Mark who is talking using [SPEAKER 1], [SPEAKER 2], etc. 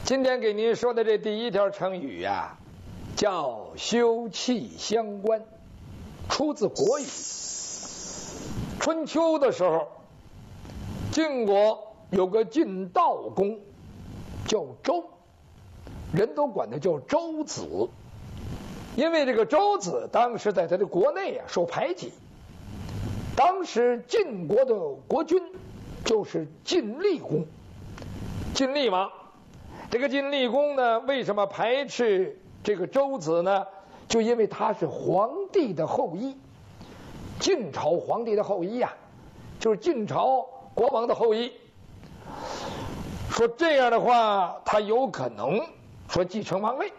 [SPEAKER 1] 今天给您说的这第一条成语呀，叫休戚相关，出自国语。春秋的时候，晋国有个晋悼公，叫周，人都管他叫周子。因为这个周子当时在他的国内受排挤，当时晋国的国君就是晋厉公，晋厉王。这个晋厉公呢，为什么排斥这个周子呢？就因为他是皇帝的后裔，晋朝皇帝的后裔呀，就是晋朝国王的后裔。说这样的话，他有可能说继承王位。